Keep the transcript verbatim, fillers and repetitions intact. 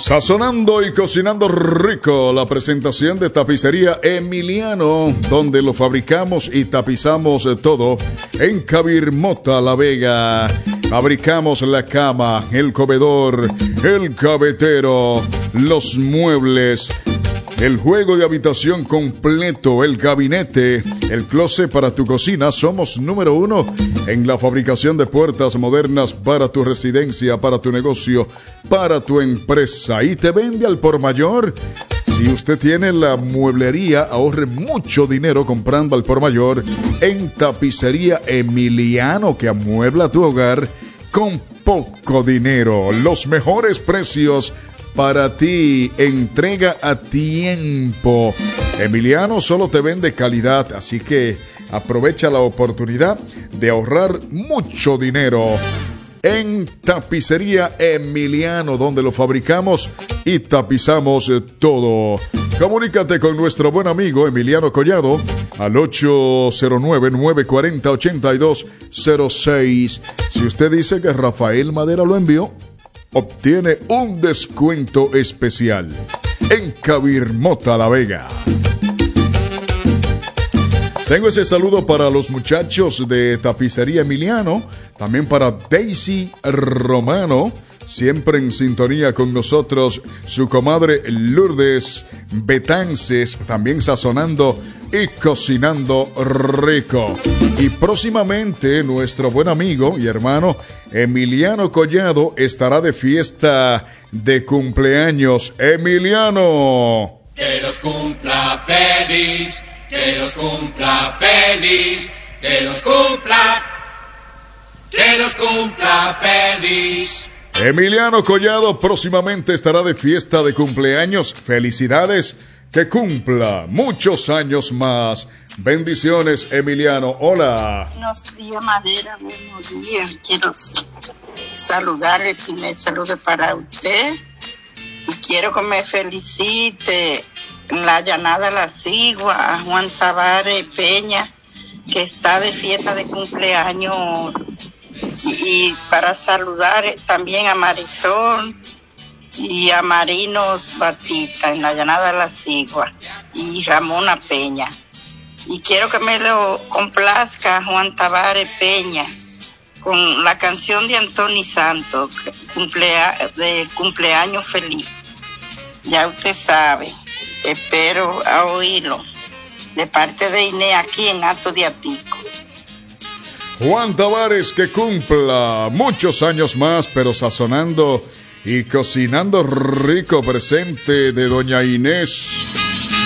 Sazonando y cocinando rico, la presentación de Tapicería Emiliano, donde lo fabricamos y tapizamos todo en Cabirmota, La Vega. Fabricamos la cama, el comedor, el gavetero, los muebles, el juego de habitación completo, el gabinete, el closet para tu cocina. Somos número uno en la fabricación de puertas modernas para tu residencia, para tu negocio, para tu empresa. Y te vende al por mayor. Si usted tiene la mueblería, ahorre mucho dinero comprando al por mayor en Tapicería Emiliano, que amuebla tu hogar con poco dinero. Los mejores precios para ti, entrega a tiempo. Emiliano solo te vende calidad, así que aprovecha la oportunidad de ahorrar mucho dinero en Tapicería Emiliano, donde lo fabricamos y tapizamos todo. Comunícate con nuestro buen amigo Emiliano Collado al ocho cero nueve, nueve cuatro cero, ocho dos cero seis. Si usted dice que Rafael Madera lo envió, obtiene un descuento especial en Cabirmota, La Vega. Tengo ese saludo para los muchachos de Tapicería Emiliano, también para Daisy Romano, siempre en sintonía con nosotros, su comadre Lourdes Betances, también sazonando y cocinando rico. Y próximamente nuestro buen amigo y hermano Emiliano Collado estará de fiesta de cumpleaños. Emiliano, que los cumpla feliz, que los cumpla feliz, que los cumpla, que los cumpla feliz. Emiliano Collado próximamente estará de fiesta de cumpleaños. Felicidades, que cumpla muchos años más. Bendiciones, Emiliano. Hola. Buenos días, Madera. Buenos días. Quiero saludarle. El primer saludo para usted. Y quiero que me felicite en la llanada La Sigua a Juan Tavares Peña, que está de fiesta de cumpleaños. Y para saludar también a Marisol y a Marinos Batista en la llanada La Sigua y Ramona Peña. Y quiero que me lo complazca Juan Tavares Peña con la canción de Antoni Santos, cumplea, de cumpleaños feliz. Ya usted sabe, espero a oírlo de parte de Inés aquí en Alto de Atico. Juan Tavares, que cumpla muchos años más, pero sazonando y cocinando rico, presente de doña Inés.